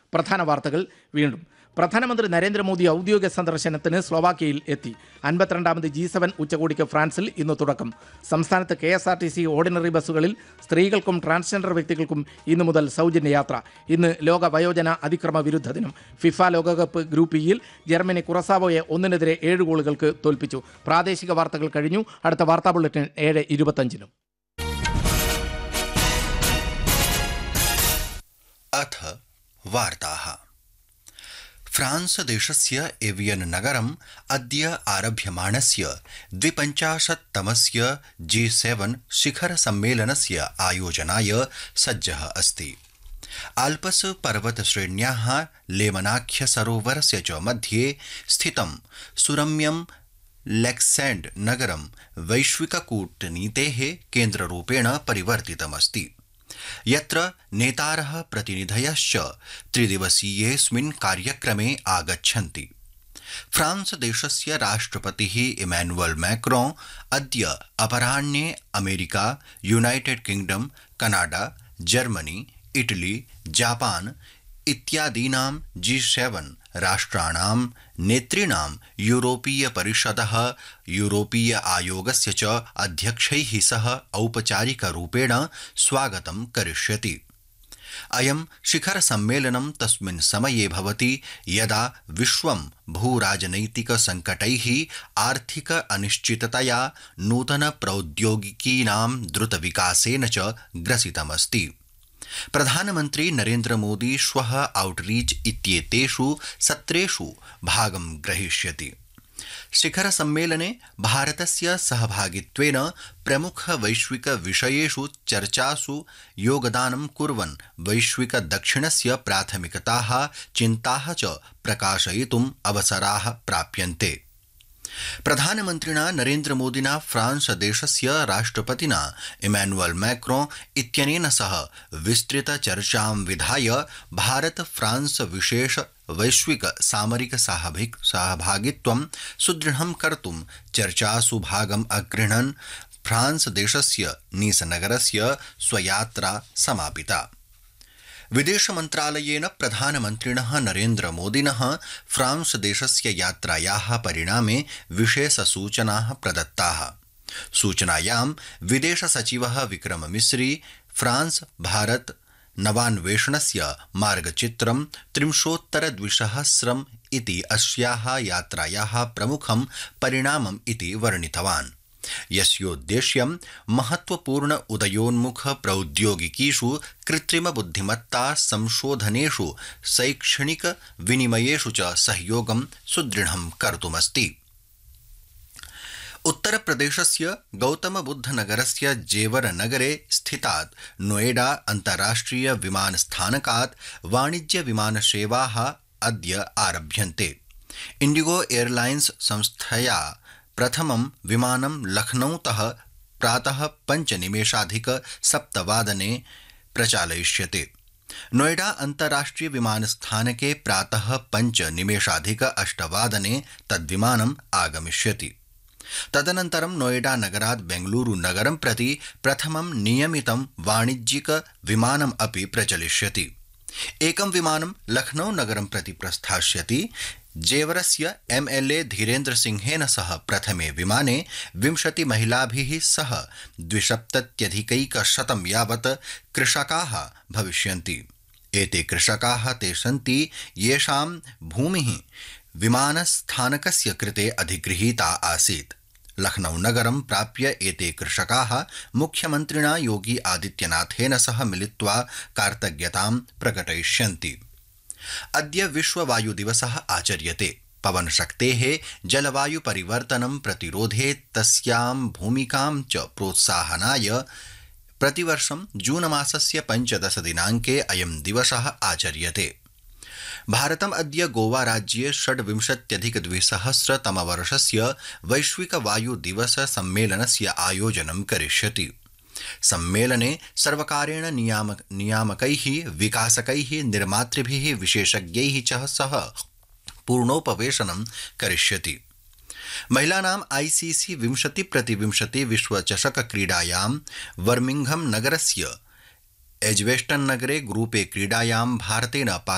പ്രധാന വാർത്തകൾ വീണ്ടും. പ്രധാനമന്ത്രി നരേന്ദ്രമോദി ഔദ്യോഗിക സന്ദർശനത്തിന് സ്ലോവാക്യയിൽ എത്തി. 52ാമത് G7 ഉച്ചകോടിക്ക് ഫ്രാൻസിൽ ഇന്ന് തുടക്കം. സംസ്ഥാനത്ത് KSRTC ഓർഡിനറി ബസ്സുകളിൽ സ്ത്രീകൾക്കും ട്രാൻസ്ജെൻഡർ വ്യക്തികൾക്കും ഇന്നു മുതൽ സൗജന്യ യാത്ര. ഇന്ന് ലോക വയോജന അതിക്രമ വിരുദ്ധ ദിനം. ഫിഫ ലോകകപ്പ് ഗ്രൂപ്പ് ഇയിൽ ജർമ്മനി കുറസാവോയെ 1-നെതിരെ 7 ഗോളുകൾക്ക് തോൽപ്പിച്ചു. പ്രാദേശിക വാർത്തകൾ കഴിഞ്ഞു. അടുത്ത വാർത്താ ബുള്ളറ്റിൻ 7:25. अथ वार्ताः। फ्रांस देशस्य एवियन नगरम् अद्य आरभ्यमाणस्य 52तमस्य G7 शिखर सम्मेलनस्य आयोजनाय सज्जः अस्ति। आल्पस् पर्वतश्रेण्याः लेमनाख्य सरोवरस्य च मध्ये स्थितं सुरम्यं लेक्सेण्ड् नगरं वैश्विककूटनीतेः केन्द्ररूपेण परिवर्तितमस्ति, यत्र नेतारः प्रतिनिधयश्च त्रिदिवसीयेऽस्मिन् कार्यक्रमे आगच्छन्ति। फ्रांस देशस्य राष्ट्रपतिः इमैनुअल मैक्रों अद्य अपराह्ने America, United kingdom, Canada, Germany, Italy, Japan इत्यादीनां G7 राष्ट्राणां नेतॄणां यूरोपीय परिषदः, यूरोपीय आयोगस्य च अध्यक्षैः सह औपचारिकरूपेण स्वागतं करिष्यति। अयं शिखर सम्मेलनं तस्मिन् समये भवति यदा विश्वं भूराजनैतिक संकटैः, आर्थिक अनिश्चिततया, नूतन प्रौद्योगिकीनां द्रुतविकासेन च ग्रसितमस्ति। प्रधानमन्त्री नरेन्द्र मोदी श्वः आउटरीच इत्येतेषु सत्रेषु भागं ग्रहीष्यति। शिखर सम्मेलने भारतस्य सहभागित्वेन प्रमुख वैश्विक विषयेषु चर्चासु योगदानं कुर्वन् वैश्विक दक्षिणस्य प्राथमिकताः, चिन्ताः च प्रकाशयितुम् अवसराः प्राप्यन्ते। प्रधानमन्त्रिणा नरेन्द्र मोदिना फ्रांस देशस्य राष्ट्रपतिना इमैनुअल मैक्रों इत्यनेन सह विस्तृत चर्चां विधाय भारत फ्रांस विशेष वैश्विक सामरिक सहभागित्वं सुदृढं कर्तुं चर्चासु भागम् अगृह्णन् फ्रांस देशस्य नीस नगरस्य स्वयात्रा समापिता। विदेश मन्त्रालयेन प्रधानमन्त्रिणः नरेन्द्र मोदिनः फ्रांस देशस्य यात्रायाः परिणामे विशेषसूचनाः प्रदत्ताः। सूचनायां विदेश सचिवः विक्रम मिस्री फ्रांस भारत नवान्वेषणस्य मार्गचित्रं 30-द्विसहस्रम् इति अस्याः यात्रायाः प्रमुखं परिणामम् इति वर्णितवान्, यस्योद्देश्यं महत्वपूर्ण उदयोन्मुख प्रौद्योगिकीषु, कृत्रिम बुद्धिमत्ता संशोधनेषु, शैक्षणिक विनिमयेषु च सहयोगं सुदृढं कर्तुमस्ति। उत्तर प्रदेशस्य गौतम बुद्ध नगरस्य जेवर नगरे स्थितात् नोएडा अन्ताराष्ट्रिय विमानस्थानकात् वाणिज्य विमानसेवाः अद्य आरभ्यन्ते। इंडिगो एयरलाइन्स संस्थया प्रथमं विमानं लखनऊतः प्रातः 5:07 प्रचालयिष्यते। नोएडा अन्ताराष्ट्रिय विमानस्थानके प्रातः 5:08 तद्विमानम् आगमिष्यति। तदनन्तरं नोएडा नगरात् बेंगलुरु नगरं प्रति प्रथमं नियमितं वाणिज्यिक विमानम् अपि प्रचलिष्यति। एकं विमानं लखनऊ नगरं प्रति प्रस्थास्यति। जेवरस्य MLA धीरेन्द्र सिंहेन सह प्रथमे विमाने 20 महिलाभिः सह 270 यावत् कृषकाः भविष्यन्ति। एते कृषकाः ते सन्ति येषां भूमिः विमानस्थानकस्य कृते अधिगृहीता आसीत्। लखनऊ नगरं प्राप्य एते कृषकाः मुख्यमन्त्रिणा योगी आदित्यनाथेन सह मिलित्वा कार्तज्ञतां प्रकटयिष्यन्ति। अद्य विश्व वायु दिवसः आचर्यते। पवनशक्तेः जलवायु परिवर्तनं प्रतिरोधे तस्यां भूमिकां च प्रोत्साहनाय प्रतिवर्षं जून मासस्य 15 दिनाङ्के अयं दिवसः आचर्यते। भारतम् अद्य गोवा राज्ये 26-2000 वैश्विक वायु दिवस सम्मेलनस्य आयोजनं करिष्यति। सम्मेलने सर्वकारेण नियामकैः, विकासकैः, निर्मातृभिः, विशेषज्ञैः च सह पूर्णोपवेशनं करिष्यति। महिलानां ICC 20x20 विश्वचषक क्रीडायां बर्मिंघम नगरस्य एज्वेस्टन नगरे ग्रुपे क्रीडायां भारतेन